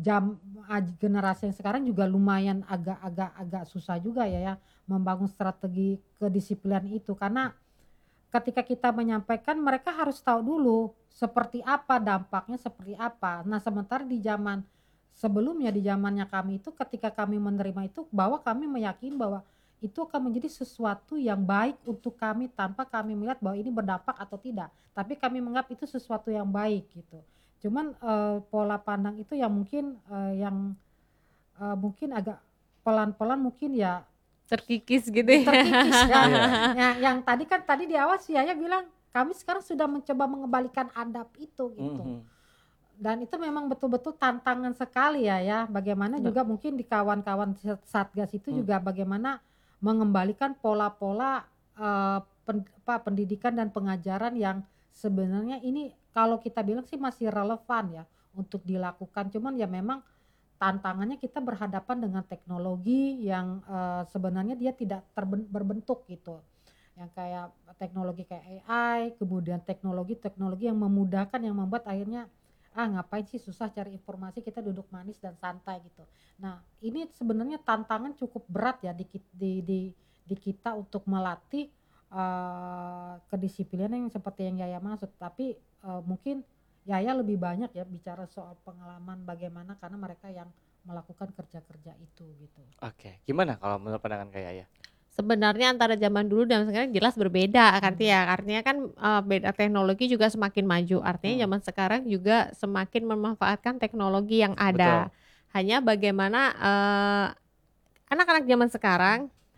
generasi yang sekarang juga lumayan agak susah juga ya membangun strategi kedisiplinan itu, karena ketika kita menyampaikan mereka harus tahu dulu seperti apa dampaknya, seperti apa. Nah, sementara di zaman sebelumnya, di zamannya kami itu, ketika kami menerima itu, bahwa kami meyakini bahwa itu akan menjadi sesuatu yang baik untuk kami tanpa kami melihat bahwa ini berdampak atau tidak. Tapi kami menganggap itu sesuatu yang baik gitu. Cuman pola pandang itu yang mungkin mungkin agak pelan-pelan mungkin ya terkikis gitu ya. terkikis kan. Yang tadi di awal sih Yaya bilang kami sekarang sudah mencoba mengembalikan adab itu gitu. Dan itu memang betul-betul tantangan sekali ya. Bagaimana juga mungkin di kawan-kawan Satgas itu juga bagaimana mengembalikan pola-pola pendidikan dan pengajaran yang sebenarnya ini kalau kita bilang sih masih relevan ya untuk dilakukan. Cuman ya memang tantangannya kita berhadapan dengan teknologi yang sebenarnya dia tidak berbentuk gitu. Yang kayak teknologi kayak AI, kemudian teknologi yang memudahkan, yang membuat akhirnya ngapain sih susah cari informasi, kita duduk manis dan santai gitu. Nah, ini sebenarnya tantangan cukup berat ya di kita untuk melatih kedisiplinan yang seperti yang Yaya maksud. Tapi mungkin Yaya lebih banyak ya bicara soal pengalaman bagaimana karena mereka yang melakukan kerja-kerja itu gitu. Oke, gimana kalau menurut pandangan kayak Yaya? Sebenarnya antara zaman dulu dan sekarang jelas berbeda artinya kan beda, teknologi juga semakin maju, artinya zaman sekarang juga semakin memanfaatkan teknologi yang ada. Betul. Hanya bagaimana anak-anak zaman sekarang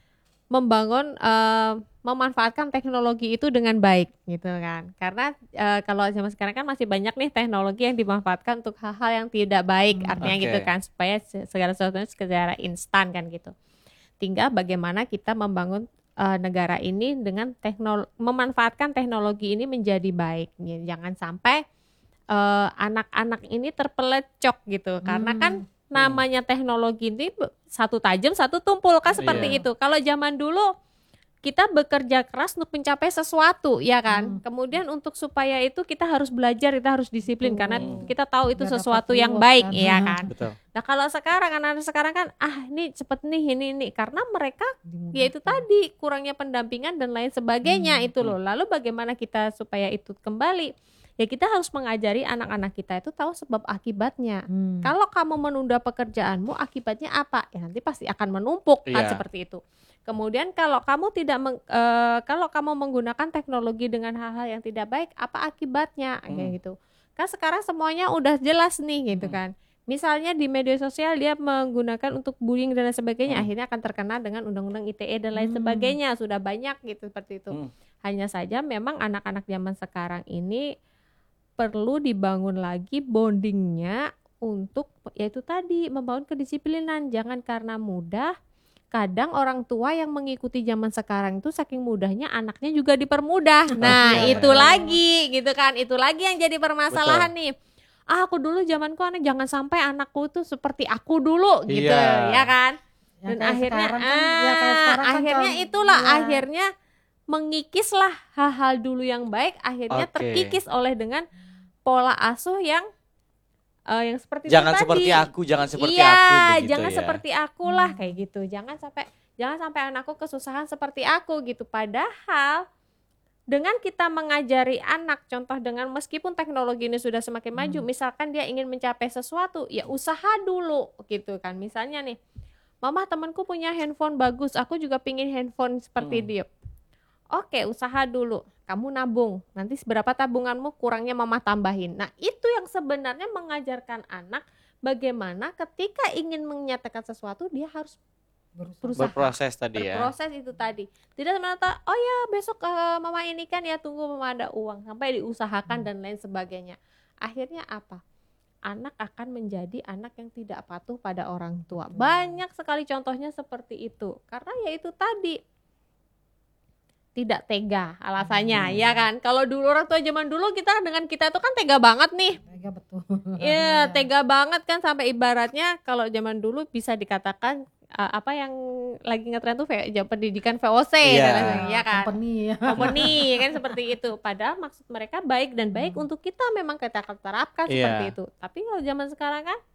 memanfaatkan teknologi itu dengan baik gitu kan. Karena kalau zaman sekarang kan masih banyak nih teknologi yang dimanfaatkan untuk hal-hal yang tidak baik, artinya gitu kan, supaya segala sesuatunya secara instan kan gitu. Tinggal bagaimana kita membangun negara ini dengan memanfaatkan teknologi ini menjadi baik. Jangan sampai anak-anak ini terpelecok gitu, karena kan namanya teknologi ini satu tajam satu tumpul kan, seperti itu. Kalau zaman dulu kita bekerja keras untuk mencapai sesuatu ya kan, kemudian untuk supaya itu kita harus belajar, kita harus disiplin karena kita tahu itu sesuatu yang baik ya kan. Nah kalau sekarang anak-anak sekarang kan ini cepet nih ini karena mereka ya itu tadi kurangnya pendampingan dan lain sebagainya itu loh. Lalu bagaimana kita supaya itu kembali? Ya kita harus mengajari anak-anak kita itu tahu sebab akibatnya. Kalau kamu menunda pekerjaanmu, akibatnya apa? Ya nanti pasti akan menumpuk kan, seperti itu. Kemudian kalau kamu kalau kamu menggunakan teknologi dengan hal-hal yang tidak baik, apa akibatnya? Kayak gitu. Kan sekarang semuanya udah jelas nih gitu kan. Misalnya di media sosial dia menggunakan untuk bullying dan lain sebagainya, akhirnya akan terkena dengan undang-undang ITE dan lain sebagainya. Sudah banyak gitu seperti itu. Hanya saja memang anak-anak zaman sekarang ini perlu dibangun lagi bondingnya untuk yaitu tadi membangun kedisiplinan. Jangan karena mudah, kadang orang tua yang mengikuti zaman sekarang itu saking mudahnya anaknya juga dipermudah. Nah itu lagi gitu kan, itu lagi yang jadi permasalahan nih. Aku dulu zamanku jangan sampai anakku tuh seperti aku dulu gitu ya kan. Dan akhirnya akhirnya itulah akhirnya mengikislah hal-hal dulu yang baik, akhirnya terkikis oleh dengan pola asuh yang seperti jangan itu seperti tadi. aku, jangan seperti aku begitu jangan ya. seperti aku lah kayak gitu. Jangan sampai anakku kesusahan seperti aku gitu. Padahal dengan kita mengajari anak, contoh dengan meskipun teknologi ini sudah semakin maju, misalkan dia ingin mencapai sesuatu, ya usaha dulu gitu kan. Misalnya nih, mama temanku punya handphone bagus, aku juga pingin handphone seperti dia. Oke, usaha dulu, kamu nabung, nanti seberapa tabunganmu kurangnya mama tambahin. Nah itu yang sebenarnya mengajarkan anak bagaimana ketika ingin menyatakan sesuatu dia harus berusaha, berproses tadi ya. Berproses itu tadi. Tidak semata oh ya besok mama ini kan ya tunggu mama ada uang, sampai diusahakan dan lain sebagainya. Akhirnya apa? Anak akan menjadi anak yang tidak patuh pada orang tua. Banyak sekali contohnya seperti itu. Karena ya itu tadi tidak tega alasannya ya kan. Kalau dulu orang tua zaman dulu dengan kita tuh kan tega banget nih. Tega betul. Iya, tega banget kan, sampai ibaratnya kalau zaman dulu bisa dikatakan apa yang lagi ngetren tuh pendidikan VOC ya kan. Company kan seperti itu. Padahal maksud mereka baik dan baik untuk kita memang kita terapkan seperti itu. Tapi kalau zaman sekarang kan